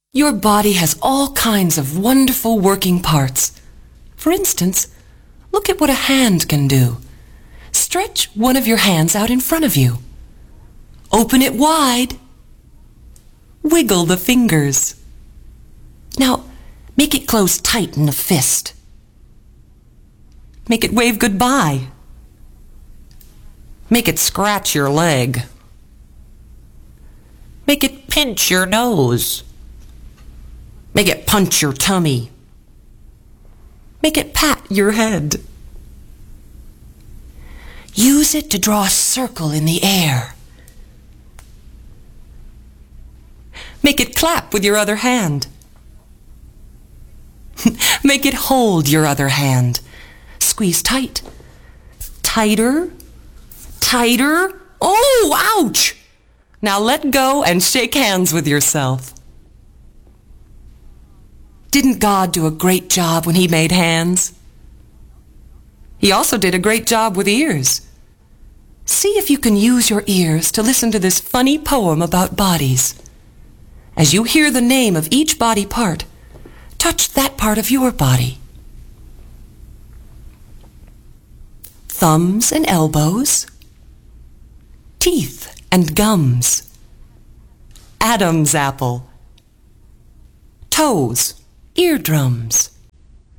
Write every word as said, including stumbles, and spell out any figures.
Your body has all kinds of wonderful working parts. For instance, look at what a hand can do. Stretch one of your hands out in front of you. Open it wide. Wiggle the fingers. Now, make it close tight in a fist. Make it wave goodbye. Make it scratch your leg. Make it pinch your nose. Make it punch your tummy. Make it pat your head. Use it to draw a circle in the air. Make it clap with your other hand. Make it hold your other hand. Squeeze tight. Tighter. Tighter. Oh, ouch! Now let go and shake hands with yourself. Didn't God do a great job when He made hands? He also did a great job with ears. See if you can use your ears to listen to this funny poem about bodies. As you hear the name of each body part, touch that part of your body. Thumbs and elbows. Teeth and gums. Adam's apple. Toes, eardrums.